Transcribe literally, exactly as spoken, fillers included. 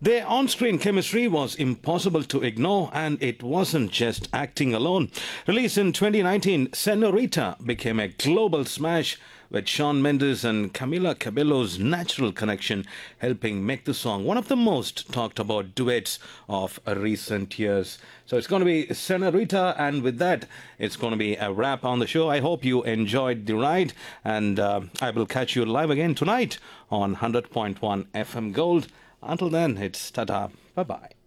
Their on screen chemistry was impossible to ignore, and it wasn't just acting alone. Released in twenty nineteen, Senorita became a global smash, with Shawn Mendes and Camila Cabello's natural connection helping make the song one of the most talked about duets of recent years. So it's going to be Senorita, and with that, it's going to be a wrap on the show. I hope you enjoyed the ride, and uh, I will catch you live again tonight on one hundred point one F M Gold. Until then, it's ta-ta. Bye-bye.